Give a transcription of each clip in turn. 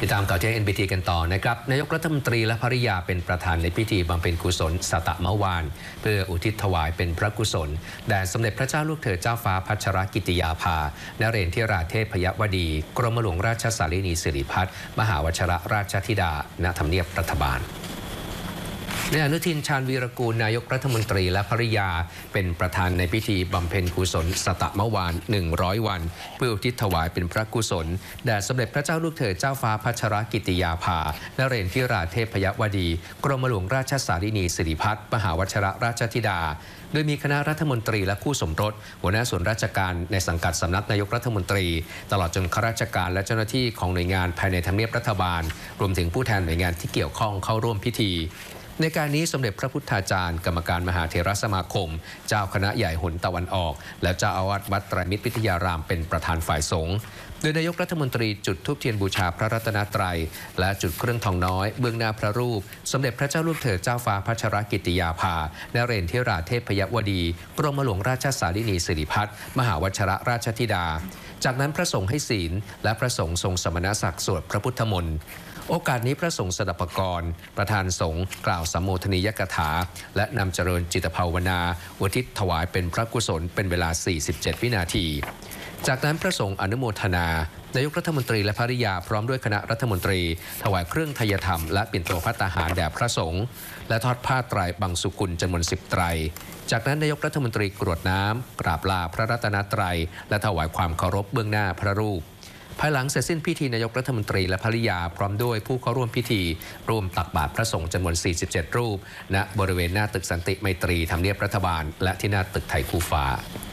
ติดตามข่าวเที่ยง NBT กันต่อนะครับนายกรัฐมนตรีและภริยาเป็นประธานในพิธีบำเพ็ญกุศลสตมวานเพื่ออุทิศถวายเป็นพระกุศลแด่สมเด็จพระเจ้าลูกเธอเจ้าฟ้าพัชรกิติยาภานเรนทิราเทพยวดีกรมหลวงราชสารินีสิริพัฒน์มหาวชรราชธิดาณทำเนียบรัฐบาลนายอนุทินชาญวีรกูลนายกรัฐมนตรีและภริยาเป็นประธานในพิธีบำเพ็ญกุศลสตมวาน100 วันเพื่ออุทิศถวายเป็นพระกุศลแด่สมเด็จพระเจ้าลูกเธอเจ้าฟ้าพัชรกิติยาภานเรนทิราเทพยวดีกรมหลวงราชสารินีสิริพัฒน์มหาวชรราชธิดาโดยมีคณะรัฐมนตรีและคู่สมรสหัวหน้าส่วนราชการในสังกัดสำนักนายกรัฐมนตรีตลอดจนข้าราชการและเจ้าหน้าที่ของหน่วยงานภายในทำเนียบรัฐบาลรวมถึงผู้แทนหน่วยงานที่เกี่ยวข้องเข้าร่วมพิธีในการนี้สมเด็จพระพุทธาจารย์กรรมการมหาเถรสมาคมเจ้าคณะใหญ่หนตะวันออกและเจ้าอาวาสวัดไตรมิตรวิทยารามเป็นประธานฝ่ายสงฆ์โดยนายกรัฐมนตรีจุดธูปเทียนบูชาพระรัตนตรัยและจุดเครื่องทองน้อยเบื้องหน้าพระรูปสมเด็จพระเจ้าลูกเธอเจ้าฟ้าพัชรกิติยาภานเรนทิราเทพยวดีกรมหลวงราชสารินีสิริพัฒน์มหาวชรราชธิดาจากนั้นพระสงฆ์ให้ศีลและพระสงฆ์ทรงสมณศักดิ์สวดพระพุทธมนต์โอกาสนี้พระสงฆ์สดับปกรณ์ประธานสงฆ์กล่าวสัมโมทนียกถาและนำเจริญจิตภาวนาอุทิศถวายเป็นพระกุศลเป็นเวลา47 วินาทีจากนั้นพระสงฆ์อนุโมทนานายกรัฐมนตรีและภริยาพร้อมด้วยคณะรัฐมนตรีถวายเครื่องไทยธรรมและปิ่นโตภัตตาหารแด่พระสงฆ์และทอดผ้าไตรบังสุกุลจำนวน10 ไตรจากนั้นนายกรัฐมนตรีกรวดน้ำกราบลาพระรัตนตรัยและถวายความเคารพเบื้องหน้าพระรูปภายหลังเสร็จสิ้นพิธีนายกรัฐมนตรีและภริยาพร้อมด้วยผู้เข้าร่วมพิธีร่วมตักบาตรพระสงฆ์จำนวน47 รูปณบริเวณหน้าตึกสันติไมตรีทำเนียบรัฐบาลและที่หน้าตึกไทยคู่ฟ้า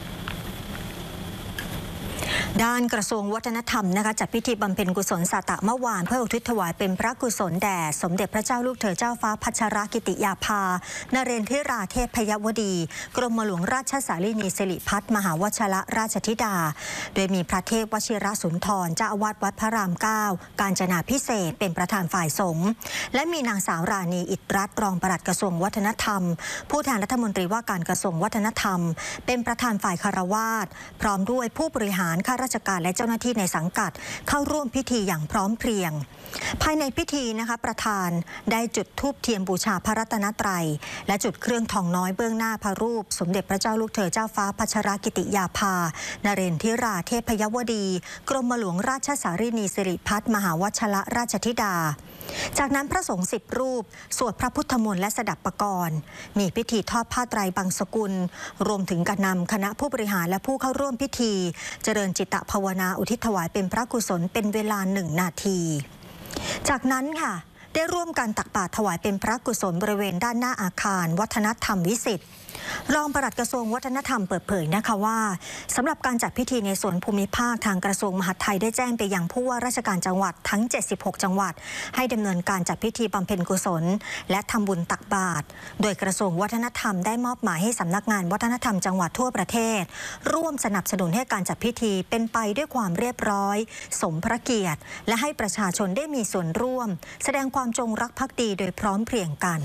ด้านกระทรวงวัฒนธรรมนะคะจัดพิธีบำเพ็ญกุศลสตมวานเพื่ออุทิศถวายเป็นพระกุศลแด่สมเด็จพระเจ้าลูกเธอเจ้าฟ้าพัชรกิติยาภานเรนทิราเทพยวดีกรมหลวงราชสารินีสิริพัฒน์มหาวชรราชธิดาโดยมีพระเทพวชิรสุนทรเจ้าอาวาสวัดพระราม 9กาญจนาภิเษกเป็นประธานฝ่ายสงฆ์และมีนางสาวราณีอิตรัตน์รองปลัดกระทรวงวัฒนธรรมผู้แทนรัฐมนตรีว่าการกระทรวงวัฒนธรรมเป็นประธานฝ่ายคารวาสพร้อมด้วยผู้บริหารข้าราชการและเจ้าหน้าที่ในสังกัดเข้าร่วมพิธีอย่างพร้อมเพรียงภายในพิธีนะคะประธานได้จุดธูปเทียนบูชาพระรัตนตรัยและจุดเครื่องทองน้อยเบื้องหน้าพระรูปสมเด็จพระเจ้าลูกเธอเจ้าฟ้าพัชรกิติยาภานเรนทิราเทพยวดีกรมหลวงราชสารินีสิริพัฒน์มหาวชรราชธิดาจากนั้นพระสงฆ์10 รูปสวดพระพุทธมนต์และสดับปกรณ์มีพิธีทอดผ้าไตรบังสกุลรวมถึงการนำคณะผู้บริหารและผู้เข้าร่วมพิธีเจริญจิตภาวนาอุทิศถวายเป็นพระกุศลเป็นเวลา1 นาทีจากนั้นค่ะได้ร่วมกันตักบาตรถวายเป็นพระกุศลบริเวณด้านหน้าอาคารวัฒนธรรมวิสิตรองปลัดกระทรวงวัฒนธรรมเปิดเผยนะคะว่าสำหรับการจัดพิธีในส่วนภูมิภาคทางกระทรวงมหาดไทยได้แจ้งไปยังผู้ว่าราชการจังหวัดทั้ง76 จังหวัดให้ดำเนินการจัดพิธีบำเพ็ญกุศลและทำบุญตักบาตรโดยกระทรวงวัฒนธรรมได้มอบหมายให้สำนักงานวัฒนธรรมจังหวัดทั่วประเทศร่วมสนับสนุนให้การจัดพิธีเป็นไปด้วยความเรียบร้อยสมพระเกียรติและให้ประชาชนได้มีส่วนร่วมแสดงความจงรักภักดีโดยพร้อมเพรียงกัน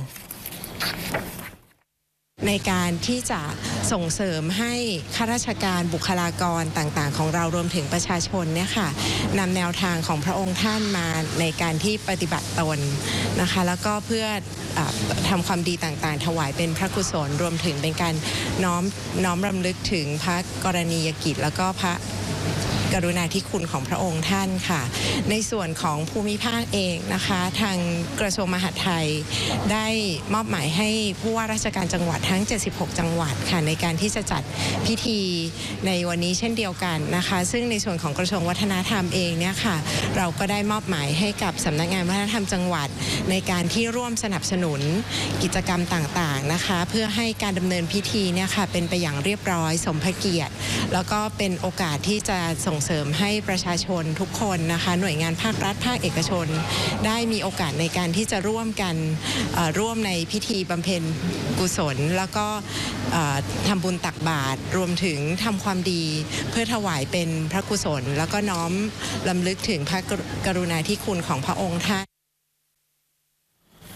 ในการที่จะส่งเสริมให้ข้าราชการบุคลากรต่างๆของเรารวมถึงประชาชนเนี่ยค่ะนำแนวทางของพระองค์ท่านมาในการที่ปฏิบัติตนนะคะแล้วก็เพื่อทำความดีต่างๆถวายเป็นพระกุศลรวมถึงเป็นการน้อมรำลึกถึงพระกรณียกิจแล้วก็พระกรุณาธิคุณของพระองค์ท่านค่ะในส่วนของภูมิภาคเองนะคะทางกระทรวงมหาดไทยได้มอบหมายให้ผู้ว่าราชการจังหวัดทั้ง76 จังหวัดค่ะในการที่จะจัดพิธีในวันนี้เช่นเดียวกันนะคะซึ่งในส่วนของกระทรวงวัฒนธรรมเองเนี่ยค่ะเราก็ได้มอบหมายให้กับสำนักงานวัฒนธรรมจังหวัดในการที่ร่วมสนับสนุนกิจกรรมต่างๆนะคะเพื่อให้การดำเนินพิธีเนี่ยค่ะเป็นไปอย่างเรียบร้อยสมพระเกียรติแล้วก็เป็นโอกาสที่จะส่งเสริมให้ประชาชนทุกคนนะคะหน่วยงานภาครัฐภาคเอกชนได้มีโอกาสในการที่จะร่วมกันร่วมในพิธีบำเพ็ญกุศลแล้วก็ทำบุญตักบาตรรวมถึงทำความดีเพื่อถวายเป็นพระกุศลแล้วก็น้อมรำลึกถึงพระกรุณาธิคุณของพระองค์ท่าน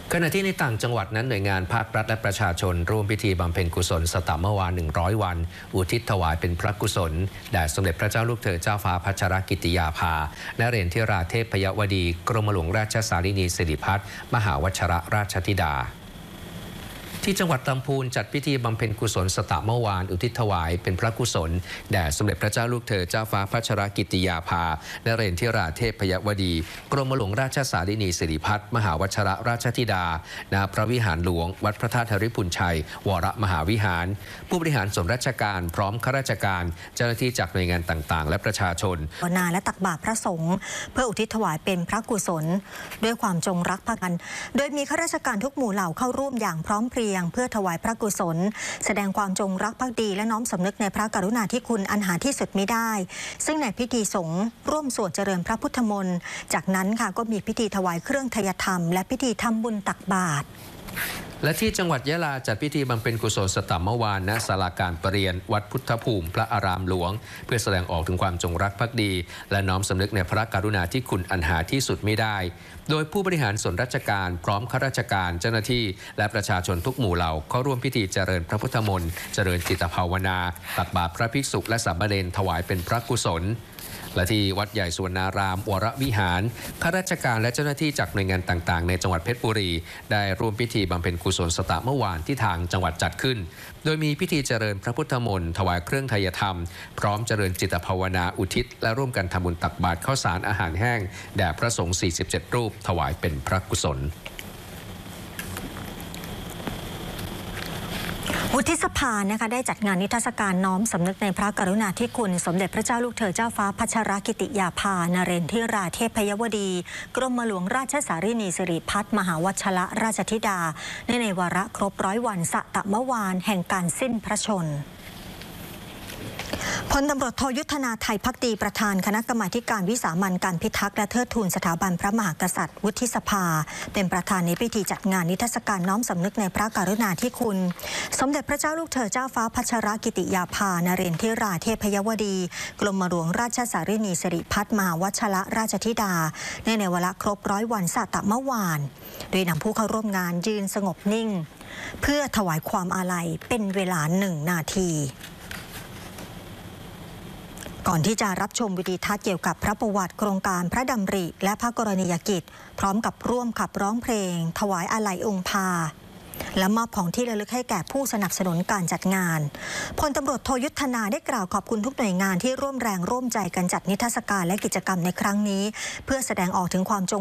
ขณะที่ในต่างจังหวัดนั้นหน่วยงานภาครัฐและประชาชนร่วมพิธีบำเพ็ญกุศลสตมวาน100 วันอุทิศถวายเป็นพระกุศลแด่สมเด็จพระเจ้าลูกเธอเจ้าฟ้าพัชรกิติยาภานเรศธิราเทพยวดีกรมหลวงราชสารินีสิริพัฒน์มหาวชรราชธิดาที่จังหวัดลำพูนจัดพิธีบำเพ็ญกุศลสตมวานอุทิศถวายเป็นพระกุศลแด่สมเด็จพระเจ้าลูกเธอเจ้าฟ้าพัชรกิติยาภานเรศธิราเทพยวดีกรมหลวงราชสารินีสิริพัฒน์มหาวชรราชธิดาณพระวิหารหลวงวัดพระธาตุธริพุนชัยวรมหาวิหารผู้บริหารส่วนราชการพร้อมข้าราชการเจ้าหน้าที่จากหน่วยงานต่างๆและประชาชนภาวนาและตักบาตรพระสงฆ์เพื่ออุทิศถวายเป็นพระกุศลด้วยความจงรักภักดีโดยมีข้าราชการทุกหมู่เหล่าเข้าร่วมอย่างพร้อมเพรียงเพื่อถวายพระกุศลแสดงความจงรักภักดีและน้อมสำนึกในพระกรุณาธิคุณอันหาที่สุดมิได้ซึ่งในพิธีสงฆ์ร่วมสวดเจริญพระพุทธมนต์จากนั้นค่ะก็มีพิธีถวายเครื่องไทยธรรมและพิธีทำบุญตักบาตรและที่จังหวัดยะลาจัดพิธีบำเพ็ญกุศลสตมวานณศาลาการประเรียนวัดพุทธภูมิพระอารามหลวงเพื่อแสดงออกถึงความจงรักภักดีและน้อมสำนึกในพระกรุณาธิคุณอันหาที่สุดมิได้โดยผู้บริหารส่วนราชการพร้อมข้าราชการเจ้าหน้าที่และประชาชนทุกหมู่เหล่าเข้าร่วมพิธีเจริญพระพุทธมนต์เจริญจิตภาวนาตักบาตรพระภิกษุและสามเณรถวายเป็นพระกุศลและที่วัดใหญ่สุวรรณารามวรวิหารข้าราชการและเจ้าหน้าที่จากหน่วยงานต่างๆในจังหวัดเพชรบุรีได้ร่วมพิธีบำเพ็ญกุศลสตมวานที่ทางจังหวัดจัดขึ้นโดยมีพิธีเจริญพระพุทธมนต์ถวายเครื่องไทยธรรมพร้อมเจริญจิตภาวนาอุทิศและร่วมกันทำบุญตักบาตรข้าวสารอาหารแห้งแด่พระสงฆ์47 รูปถวายเป็นพระกุศลวุฒิสภานะคะได้จัดงานนิทรรศการน้อมสำนึกในพระกรุณาธิคุณสมเด็จพระเจ้าลูกเธอเจ้าฟ้าพัชรกิติยาภานเรศธิราเทพยวดีกรมหลวงราชสารินีสิริพัฒน์มหาวชรราชธิดาในวาระครบ100 วันสตมวานแห่งการสิ้นพระชนพลตำรวจโทยุทธนาไทยภักดีประธานคณะกรรมาการวิสามัญการพิทักษ์และเทิดทูนสถาบันพระมหากษัตริย์วุฒิสภาเป็นประธานในพิธีจัดงานนิทรรศการน้อมสำนึกในพระกรุณาธิคุณสมเด็จพระเจ้าลูกเธอเจ้าฟ้าพัชรกิติยาภานเรศธิราเทพยวดีกรมหลวงราชสารินีสิริพัฒน์มหาวชรราชธิดาในวาระครบ100 วันสตมวานโดยนำผู้เข้าร่วมงานยืนสงบนิ่งเพื่อถวายความอาลัยเป็นเวลา1 นาทีก่อนที่จะรับชมวิดีทัศน์เกี่ยวกับพระประวัติโครงการพระดำริและพระกรณียกิจพร้อมกับร่วมขับร้องเพลงถวายอาลัยองค์พาและมอบของที่ระลึกให้แก่ผู้สนับสนุนการจัดงานพลตำรวจโทยุทธนาได้กล่าวขอบคุณทุกหน่วยงานที่ร่วมแรงร่วมใจกันจัดนิทรรศการและกิจกรรมในครั้งนี้เพื่อแสดงออกถึงความจง